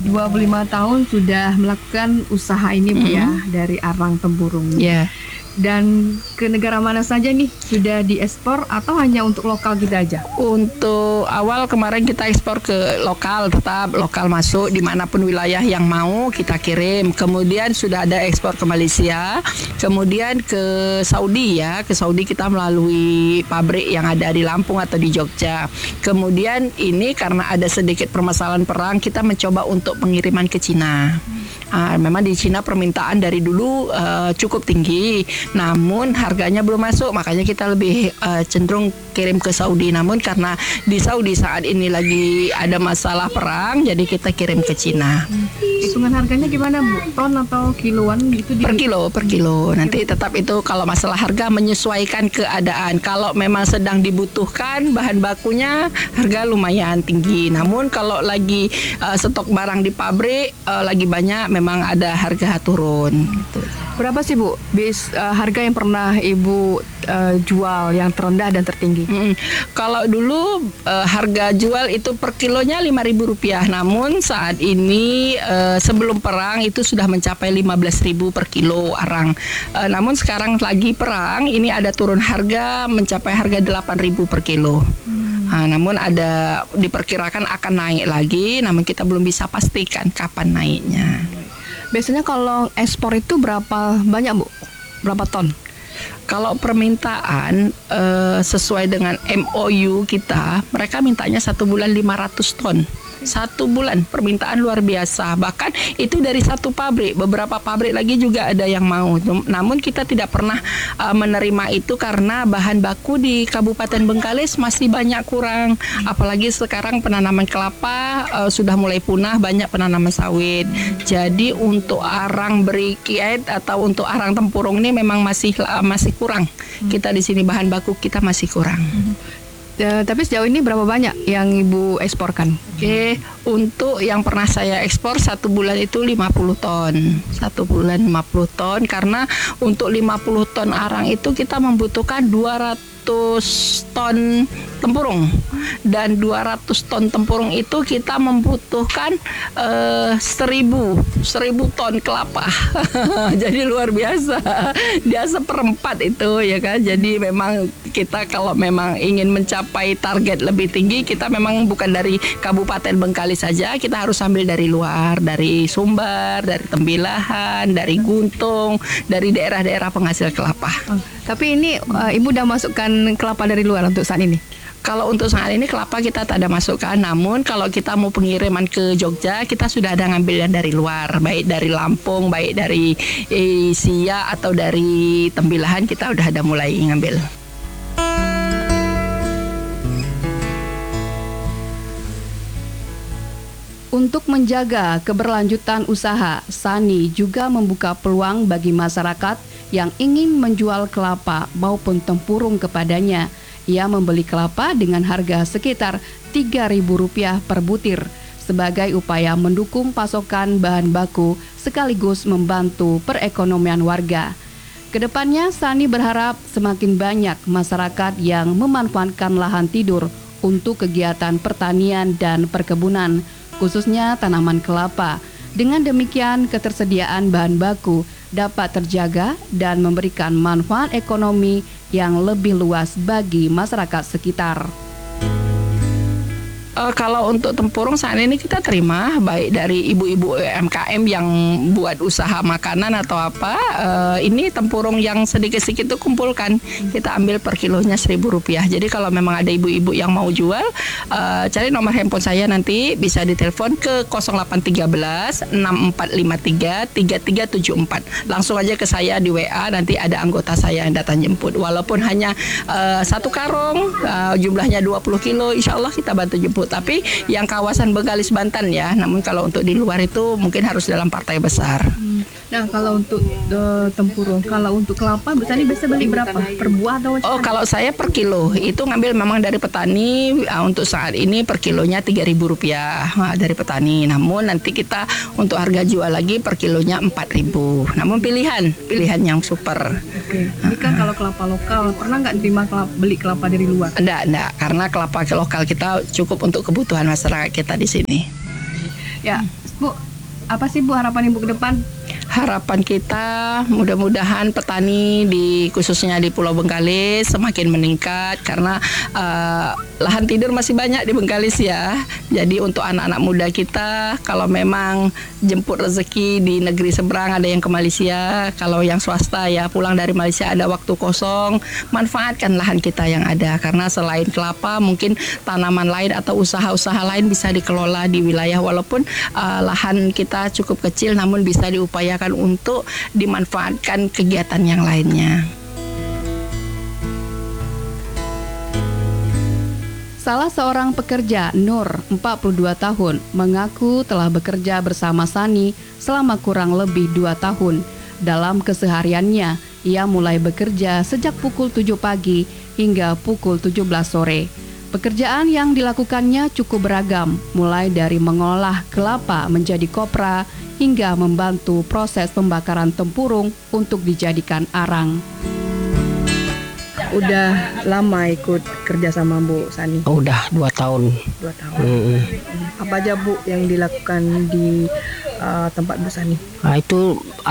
25 tahun sudah melakukan usaha ini Bu ya, dari arang tempurung. Ya. Dan ke negara mana saja nih sudah diekspor atau hanya untuk lokal kita aja? Untuk awal kemarin kita ekspor ke lokal, tetap lokal masuk dimanapun wilayah yang mau kita kirim. Kemudian sudah ada ekspor ke Malaysia, kemudian ke Saudi ya. Ke Saudi kita melalui pabrik yang ada di Lampung atau di Jogja. Kemudian ini karena ada sedikit permasalahan perang, kita mencoba untuk pengiriman ke Cina. Memang di Cina permintaan dari dulu cukup tinggi, namun harganya belum masuk, makanya kita lebih cenderung kirim ke Saudi. Namun karena di Saudi saat ini lagi ada masalah perang, jadi kita kirim ke Cina. Hitungan harganya gimana Bu? Ton atau kiloan gitu? Per kilo. Nanti tetap itu kalau masalah harga menyesuaikan keadaan. Kalau memang sedang dibutuhkan bahan bakunya, harga lumayan tinggi. Namun kalau lagi stok barang di pabrik lagi banyak, memang ada harga turun. Gitu. Berapa sih Bu harga yang pernah Ibu jual yang terendah dan tertinggi? Kalau dulu harga jual itu per kilonya Rp5.000, namun saat ini sebelum perang itu sudah mencapai Rp15.000 per kilo arang. Namun sekarang lagi perang, ini ada turun harga mencapai harga Rp8.000 per kilo. Namun ada diperkirakan akan naik lagi, namun kita belum bisa pastikan kapan naiknya. Biasanya kalau ekspor itu berapa banyak Bu? Berapa ton? Kalau permintaan sesuai dengan MOU kita, mereka mintanya 1 bulan 500 ton. 1 bulan permintaan luar biasa. Bahkan itu dari satu pabrik. Beberapa pabrik lagi juga ada yang mau. Namun kita tidak pernah menerima itu karena bahan baku di Kabupaten Bengkalis masih banyak kurang. Apalagi sekarang penanaman kelapa sudah mulai punah, banyak penanaman sawit. Jadi untuk arang briquette atau untuk arang tempurung ini memang masih kurang. Kita di sini bahan baku kita masih kurang. Tapi sejauh ini berapa banyak yang Ibu eksporkan? Untuk yang pernah saya ekspor 1 bulan itu 50 ton. 1 bulan 50 ton karena untuk 50 ton arang itu kita membutuhkan 200 ton tempurung, dan 200 ton tempurung itu kita membutuhkan 1000 ton kelapa. Jadi luar biasa. Dia seperempat itu ya kan. Jadi memang kita kalau memang ingin mencapai target lebih tinggi, kita memang bukan dari Kabupaten Bengkalis saja, kita harus ambil dari luar, dari Sumbar, dari Tembilahan, dari Guntung, dari daerah-daerah penghasil kelapa. Tapi ini Ibu udah masukkan kelapa dari luar untuk saat ini? Kalau untuk saat ini kelapa kita tak ada masukkan, namun kalau kita mau pengiriman ke Jogja, kita sudah ada ngambil yang dari luar, baik dari Lampung, baik dari Siak atau dari Tembilahan, kita udah ada mulai ngambil. Untuk menjaga keberlanjutan usaha, Sani juga membuka peluang bagi masyarakat yang ingin menjual kelapa maupun tempurung kepadanya. Ia membeli kelapa dengan harga sekitar Rp3.000 per butir sebagai upaya mendukung pasokan bahan baku sekaligus membantu perekonomian warga. Kedepannya, Sani berharap semakin banyak masyarakat yang memanfaatkan lahan tidur untuk kegiatan pertanian dan perkebunan, khususnya tanaman kelapa. Dengan demikian, ketersediaan bahan baku dapat terjaga dan memberikan manfaat ekonomi yang lebih luas bagi masyarakat sekitar. Kalau untuk tempurung saat ini kita terima baik dari ibu-ibu UMKM yang buat usaha makanan atau apa. Ini tempurung yang sedikit-sedikit itu kumpulkan, kita ambil per kilonya Rp1.000. Jadi kalau memang ada ibu-ibu yang mau jual, cari nomor handphone saya, nanti bisa ditelepon ke 0813 6453 3374. Langsung aja ke saya di WA, nanti ada anggota saya yang datang jemput. Walaupun hanya 1 karung, jumlahnya 20 kilo, insya Allah kita bantu jemput. Tapi yang kawasan Bengkalis Banten ya, namun kalau untuk di luar itu mungkin harus dalam partai besar. Nah, kalau untuk tempurung, kalau untuk kelapa biasa beli berapa? Per buah atau Oh, kalau saya per kilo itu ngambil memang dari petani. Untuk saat ini per kilonya Rp3.000 dari petani. Namun nanti kita untuk harga jual lagi per kilonya Rp4.000. Namun pilihan yang super. Oke. Ini kan kalau kelapa lokal, pernah nggak terima beli kelapa dari luar? Enggak, karena kelapa lokal kita cukup untuk kebutuhan masyarakat kita di sini. Ya, Bu, apa sih Bu harapan Ibu ke depan? Harapan kita mudah-mudahan petani khususnya di Pulau Bengkalis semakin meningkat karena lahan tidur masih banyak di Bengkalis ya. Jadi untuk anak-anak muda kita kalau memang jemput rezeki di negeri seberang, ada yang ke Malaysia, kalau yang swasta ya pulang dari Malaysia ada waktu kosong, manfaatkan lahan kita yang ada karena selain kelapa mungkin tanaman lain atau usaha-usaha lain bisa dikelola di wilayah walaupun lahan kita cukup kecil namun bisa diupayakan untuk dimanfaatkan kegiatan yang lainnya. Salah seorang pekerja, Nur, 42 tahun, mengaku telah bekerja bersama Sani selama kurang lebih 2 tahun. Dalam kesehariannya, ia mulai bekerja sejak pukul 7 pagi hingga pukul 17 sore. Pekerjaan yang dilakukannya cukup beragam, mulai dari mengolah kelapa menjadi kopra hingga membantu proses pembakaran tempurung untuk dijadikan arang. Udah lama ikut kerja sama Bu Sani? Udah 2 tahun. 2 tahun. Apa aja Bu yang dilakukan di tempat Bu Sani? Nah, itu